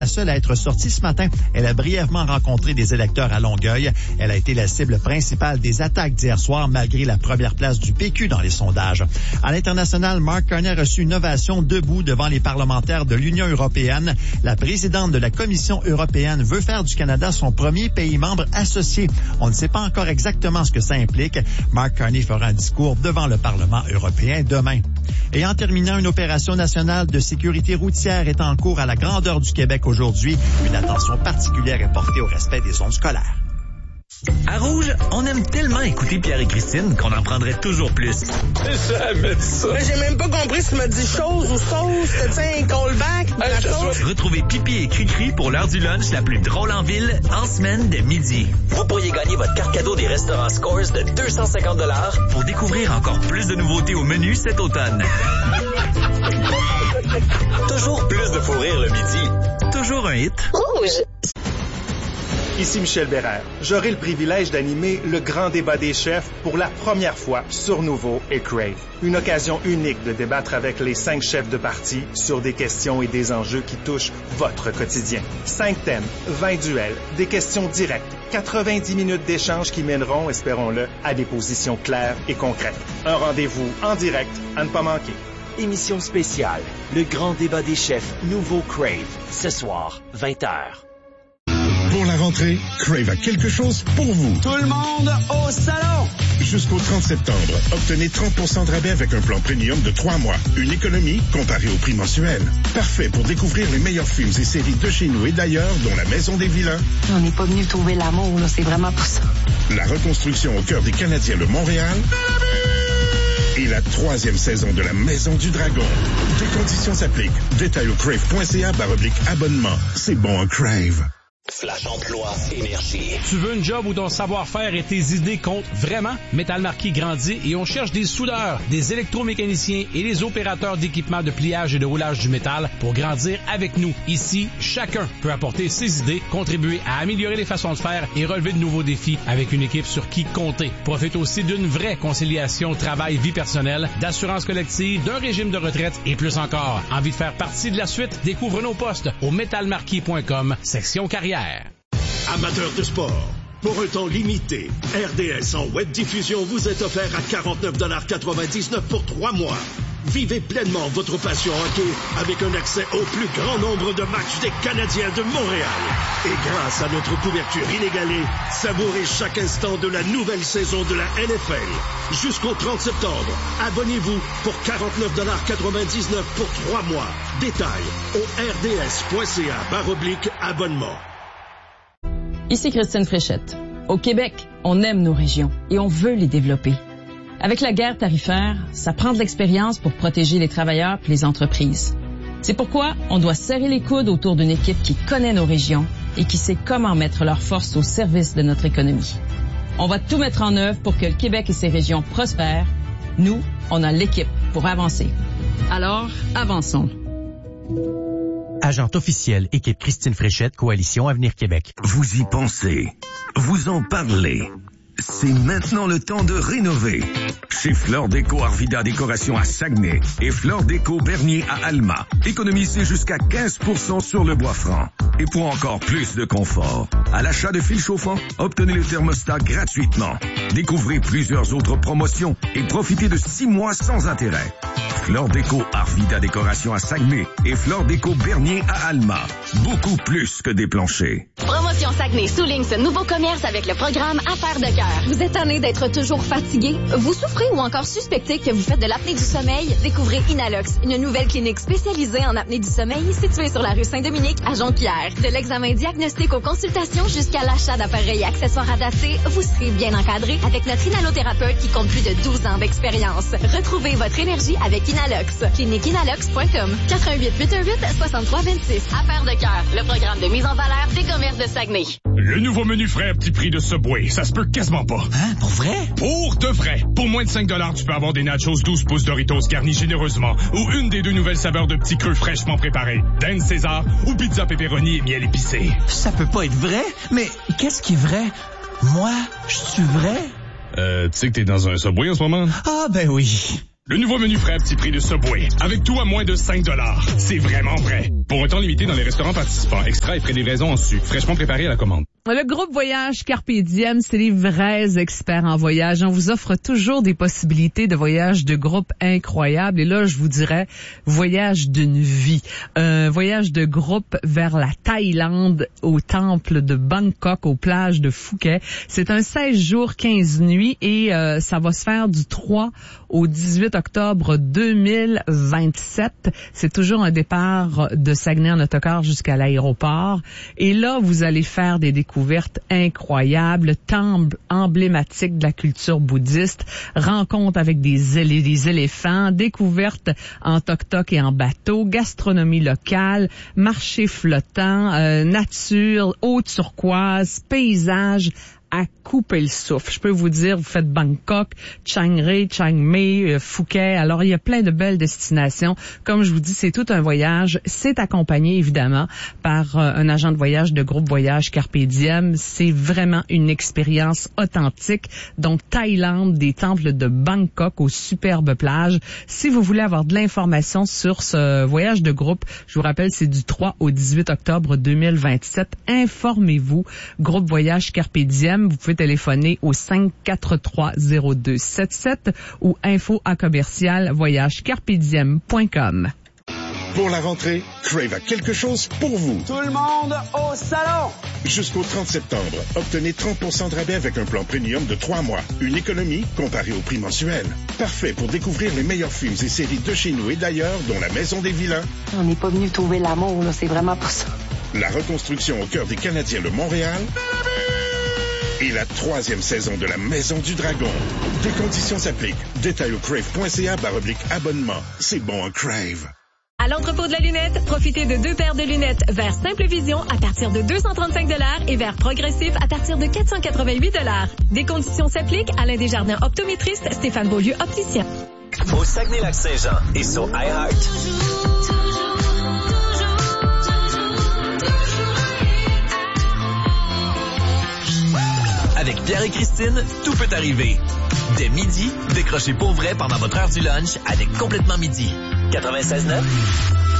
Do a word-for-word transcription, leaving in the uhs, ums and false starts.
La seule à être sortie ce matin, elle a brièvement rencontré des électeurs à Longueuil. Elle a été la cible principale des attaques d'hier soir, malgré la première place du P Q dans les sondages. À l'international, Mark Carney a reçu une ovation debout devant les parlementaires de l'Union européenne. La présidente de la Commission européenne veut faire du Canada son premier pays membre associé. On ne sait pas encore exactement ce que ça implique. Mark Carney fera un discours devant le Parlement européen demain. Et en terminant, une opération nationale de sécurité routière est en cours à la grandeur du Québec aujourd'hui. Une attention particulière est portée au respect des zones scolaires. À Rouge, on aime tellement écouter Pierre et Christine qu'on en prendrait toujours plus. Jamais dit ça. Mais j'ai même pas compris ce que tu m'as dit chose ou sauce. C'était un callback. Hey, retrouvez Pipi et Cricri pour l'heure du lunch la plus drôle en ville en semaine dès midi. Vous pourriez gagner votre carte cadeau des restaurants Scores de deux cent cinquante dollars pour découvrir encore plus de nouveautés au menu cet automne. Toujours plus de fou rire le midi. Toujours un hit. Rouge. Ici Michel Bérère. J'aurai le privilège d'animer le grand débat des chefs pour la première fois sur Nouveau et Crave. Une occasion unique de débattre avec les cinq chefs de parti sur des questions et des enjeux qui touchent votre quotidien. Cinq thèmes, vingt duels, des questions directes, quatre-vingt-dix minutes d'échange qui mèneront, espérons-le, à des positions claires et concrètes. Un rendez-vous en direct à ne pas manquer. Émission spéciale, le grand débat des chefs Nouveau Crave, ce soir, vingt heures. Pour la rentrée, Crave a quelque chose pour vous. Tout le monde au salon! Jusqu'au trente septembre, obtenez trente pour cent de rabais avec un plan premium de trois mois. Une économie comparée au prix mensuel. Parfait pour découvrir les meilleurs films et séries de chez nous et d'ailleurs, dont La Maison des Vilains. On n'est pas venu trouver l'amour, là, c'est vraiment pour ça. La reconstruction au cœur des Canadiens de Montréal. Et la troisième saison de La Maison du Dragon. Des conditions s'appliquent. Détail au crave.ca baroblique abonnement. C'est bon un Crave. Flash Emploi Énergie. Tu veux une job où ton savoir-faire et tes idées comptent vraiment? Métal Marquis grandit et on cherche des soudeurs, des électromécaniciens et des opérateurs d'équipements de pliage et de roulage du métal pour grandir avec nous. Ici, chacun peut apporter ses idées, contribuer à améliorer les façons de faire et relever de nouveaux défis avec une équipe sur qui compter. Profite aussi d'une vraie conciliation travail-vie personnelle, d'assurance collective, d'un régime de retraite et plus encore. Envie de faire partie de la suite? Découvre nos postes au métal marquis point com, section carrière. Amateurs de sport, pour un temps limité, R D S en web diffusion vous est offert à quarante-neuf dollars quatre-vingt-dix-neuf pour trois mois. Vivez pleinement votre passion hockey avec un accès au plus grand nombre de matchs des Canadiens de Montréal. Et grâce à notre couverture inégalée, savourez chaque instant de la nouvelle saison de la N F L. Jusqu'au trente septembre, abonnez-vous pour quarante-neuf dollars quatre-vingt-dix-neuf pour trois mois. Détail au rds.ca baroblique abonnement. Ici Christine Fréchette. Au Québec, on aime nos régions et on veut les développer. Avec la guerre tarifaire, ça prend de l'expérience pour protéger les travailleurs et les entreprises. C'est pourquoi on doit serrer les coudes autour d'une équipe qui connaît nos régions et qui sait comment mettre leurs forces au service de notre économie. On va tout mettre en œuvre pour que le Québec et ses régions prospèrent. Nous, on a l'équipe pour avancer. Alors, avançons. Agente officielle, équipe Christine Fréchette, Coalition Avenir Québec. Vous y pensez, vous en parlez. C'est maintenant le temps de rénover. Chez Fleur Déco Arvida Décoration à Saguenay et Fleur Déco Bernier à Alma, économisez jusqu'à quinze pour cent sur le bois franc. Et pour encore plus de confort, à l'achat de fils chauffants, obtenez le thermostat gratuitement. Découvrez plusieurs autres promotions et profitez de six mois sans intérêt. Fleur Déco Arvida Décoration à Saguenay et Fleur Déco Bernier à Alma. Beaucoup plus que des planchers. Promotion Saguenay souligne ce nouveau commerce avec le programme Affaires de cœur. Vous êtes tanné d'être toujours fatigué? Vous souffrez ou encore suspectez que vous faites de l'apnée du sommeil? Découvrez Inalox, une nouvelle clinique spécialisée en apnée du sommeil située sur la rue Saint-Dominique à Jonquière. De l'examen diagnostic aux consultations jusqu'à l'achat d'appareils et accessoires adaptés, vous serez bien encadré avec notre inhalothérapeute qui compte plus de douze ans d'expérience. Retrouvez votre énergie avec Inalox. clinique inalox point com. quatre un huit, huit un huit, six trois deux six. Affaires de cœur, le programme de mise en valeur des commerces de Saguenay. Le nouveau menu frais à petit prix de Subway, ça se peut quasiment pas. Hein? Pour vrai? Pour de vrai. Pour moins de cinq dollars, tu peux avoir des nachos douze pouces Doritos garnis généreusement ou une des deux nouvelles saveurs de petits creux fraîchement préparés. Dan César ou pizza pepperoni et miel épicé. Ça peut pas être vrai? Mais qu'est-ce qui est vrai? Moi, je suis vrai? Euh, tu sais que t'es dans un Subway en ce moment? Ah, ben oui. Le nouveau menu frais à petit prix de Subway. Avec tout à moins de cinq dollars. C'est vraiment vrai. Pour un temps limité dans les restaurants participants. Extra et frais de livraison en sucre. Fraîchement préparé à la commande. Le groupe Voyage Carpe Diem, c'est les vrais experts en voyage. On vous offre toujours des possibilités de voyage de groupe incroyables. Et là, je vous dirais, voyage d'une vie. Un voyage de groupe vers la Thaïlande, au temple de Bangkok, aux plages de Phuket. C'est un seize jours, quinze nuits et euh, ça va se faire du trois au dix-huit octobre deux mille vingt-sept. C'est toujours un départ de Saguenay en autocar jusqu'à l'aéroport. Et là, vous allez faire des découvertes incroyables, temples emblématiques de la culture bouddhiste, rencontres avec des, élé- des éléphants, découvertes en tok-tok et en bateau, gastronomie locale, marché flottant, euh, nature, eau turquoise, paysage à couper le souffle. Je peux vous dire, vous faites Bangkok, Chiang Rai, Chiang Mai, euh, Phuket. Alors, il y a plein de belles destinations. Comme je vous dis, c'est tout un voyage. C'est accompagné, évidemment, par euh, un agent de voyage de groupe Voyage Carpe Diem. C'est vraiment une expérience authentique. Donc, Thaïlande, des temples de Bangkok aux superbes plages. Si vous voulez avoir de l'information sur ce voyage de groupe, je vous rappelle, c'est du trois au dix-huit octobre deux mille vingt-sept. Informez-vous. Groupe Voyage Carpe Diem. Vous pouvez téléphoner au cinq quatre trois zéro deux sept sept ou info à commercial voyage carpe diem point com. Pour la rentrée, Crave a quelque chose pour vous. Tout le monde au salon! Jusqu'au trente septembre, obtenez trente pour cent de rabais avec un plan premium de trois mois. Une économie comparée au prix mensuel. Parfait pour découvrir les meilleurs films et séries de chez nous et d'ailleurs, dont La Maison des Vilains. On n'est pas venu trouver l'amour, là, c'est vraiment pour ça. La reconstruction au cœur des Canadiens de Montréal. Et la troisième saison de La Maison du Dragon. Des conditions s'appliquent. Détail au crave point c a barre oblique abonnement. C'est bon un Crave. À l'entrepôt de la lunette, profitez de deux paires de lunettes vers Simple Vision à partir de deux cent trente-cinq dollars et vers Progressif à partir de quatre cent quatre-vingt-huit dollars. Des conditions s'appliquent. Alain Desjardins, optométriste, Stéphane Beaulieu, opticien. Au Saguenay-Lac-Saint-Jean et sur iHeart. Avec Pierre et Christine, tout peut arriver. Dès midi, décrochez pour vrai pendant votre heure du lunch avec Complètement Midi. quatre-vingt-seize neuf